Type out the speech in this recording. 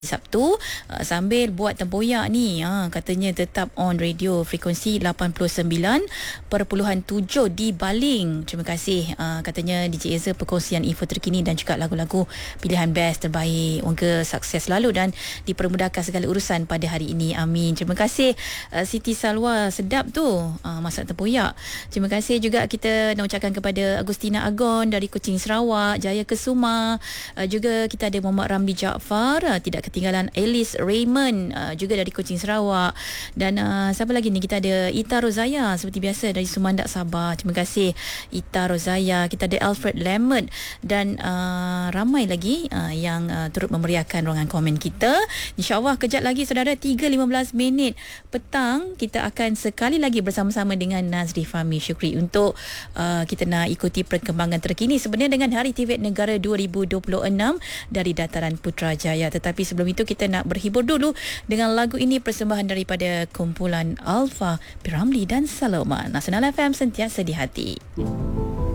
Sabtu sambil buat tempoyak ni, katanya tetap on radio frekuensi 89.7 di Baling. Terima kasih katanya DJ Eza perkongsian info terkini dan juga lagu-lagu pilihan best terbaik. Moga sukses selalu dan dipermudahkan segala urusan pada hari ini. Amin. Terima kasih Siti Salwa, sedap tu masak tempoyak. Terima kasih juga kita nak ucapkan kepada Agustina Agon dari Kuching Sarawak, Jaya Kesuma, juga kita ada Muhammad Ramli Jaafar, tidak ketinggalan Alice Raymond juga dari Kuching Sarawak, dan siapa lagi ni, kita ada Ita Rozaya seperti biasa dari Sumandak Sabah. Terima kasih Ita Rozaya. Kita ada Alfred Lemon dan ramai lagi yang turut memeriahkan ruangan komen kita. InsyaAllah kejap lagi saudara, 3.15 minit petang kita akan sekali lagi bersama-sama dengan Nazri Fahmi Syukri untuk kita nak ikuti perkembangan terkini sebenarnya dengan Hari Tivit Negara 2026 dari Dataran Putrajaya. Tetapi sebelum itu kita nak berhibur dulu dengan lagu ini, persembahan daripada kumpulan Alfa, Piramli dan Saloma. Nasional FM, sentiasa di hati.